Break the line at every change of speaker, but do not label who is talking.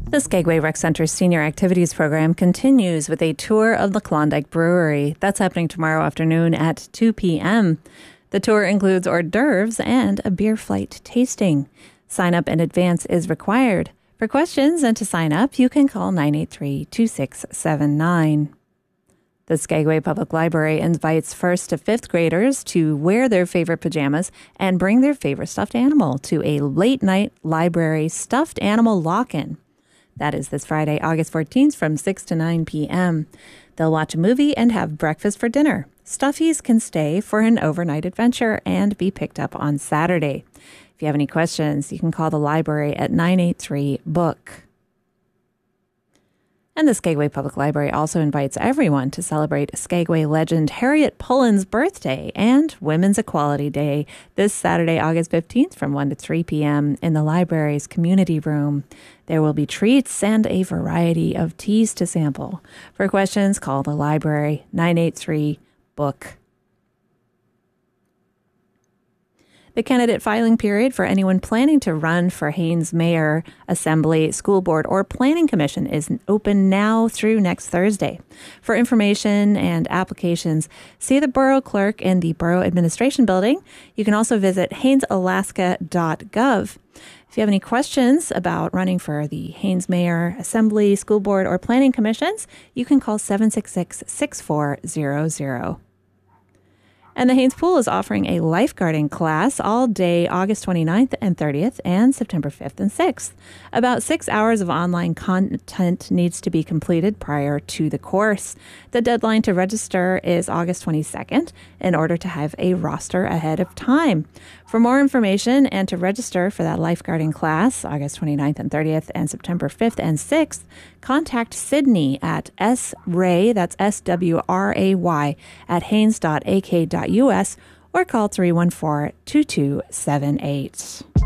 The Skagway Rec Center's Senior Activities Program continues with a tour of the Klondike Brewery. That's happening tomorrow afternoon at 2 p.m. The tour includes hors d'oeuvres and a beer flight tasting. Sign up in advance is required. For questions and to sign up, you can call 983-2679. The Skagway Public Library invites 1st to 5th graders to wear their favorite pajamas and bring their favorite stuffed animal to a late-night library stuffed animal lock-in. That is this Friday, August 14th from 6 to 9 p.m. They'll watch a movie and have breakfast for dinner. Stuffies can stay for an overnight adventure and be picked up on Saturday. If you have any questions, you can call the library at 983-BOOK. And the Skagway Public Library also invites everyone to celebrate Skagway legend Harriet Pullen's birthday and Women's Equality Day this Saturday, August 15th from 1 to 3 p.m. in the library's community room. There will be treats and a variety of teas to sample. For questions, call the library, 983-BOOK. The candidate filing period for anyone planning to run for Haines Mayor, Assembly, School Board, or Planning Commission is open now through next Thursday. For information and applications, see the Borough Clerk in the Borough Administration Building. You can also visit hainesalaska.gov. If you have any questions about running for the Haines Mayor, Assembly, School Board, or Planning Commissions, you can call 766-6400. And the Haines Pool is offering a lifeguarding class all day August 29th and 30th and September 5th and 6th. About 6 hours of online content needs to be completed prior to the course. The deadline to register is August 22nd in order to have a roster ahead of time. For more information and to register for that lifeguarding class, August 29th and 30th and September 5th and 6th, contact Sydney at sray, that's SWRAY, at haines.ak.us or call 314-2278.